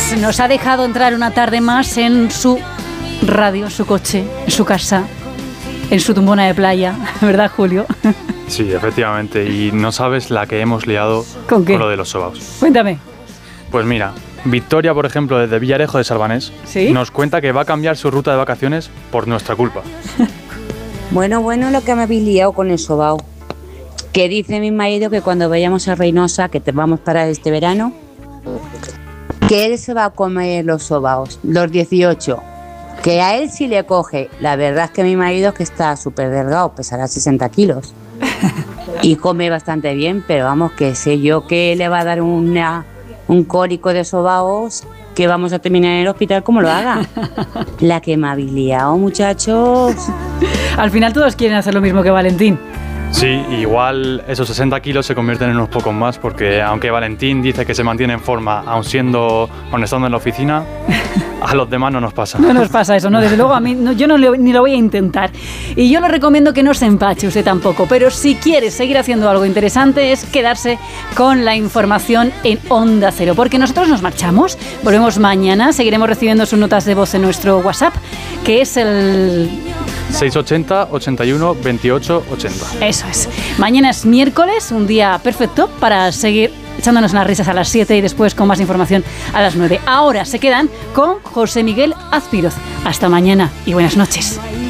Pues nos ha dejado entrar una tarde más en su radio, en su coche, en su casa, en su tumbona de playa, ¿verdad, Julio? Sí, efectivamente, y no sabes la que hemos liado ¿Con qué? Con lo de los sobaos. Cuéntame. Pues mira, Victoria, por ejemplo, desde Villarejo de Salvanés, ¿Sí? nos cuenta que va a cambiar su ruta de vacaciones por nuestra culpa. Bueno, lo que me habéis liado con el sobao. Que dice mi marido que cuando vayamos a Reynosa, que te vamos para este verano, que él se va a comer los sobaos, los 18. Que a él sí le coge. La verdad es que mi marido es que está súper delgado, pesará 60 kilos. Y come bastante bien, pero vamos, que sé yo que le va a dar un cólico de sobaos que vamos a terminar en el hospital como lo haga. La que me habéis liado, muchachos. Al final todos quieren hacer lo mismo que Valentín. Sí, igual esos 60 kilos se convierten en unos pocos más, porque aunque Valentín dice que se mantiene en forma, aun estando en la oficina, a los demás no nos pasa. No nos pasa eso, ¿no? Desde luego a mí yo ni lo voy a intentar. Y yo le recomiendo que no se empache usted tampoco, pero si quiere seguir haciendo algo interesante es quedarse con la información en Onda Cero, porque nosotros nos marchamos, volvemos mañana, seguiremos recibiendo sus notas de voz en nuestro WhatsApp, que es el 680 81 28 80. Eso es. Mañana es miércoles, un día perfecto para seguir echándonos unas risas a las 7 y después con más información a las 9. Ahora se quedan con José Miguel Azpiroz. Hasta mañana y buenas noches.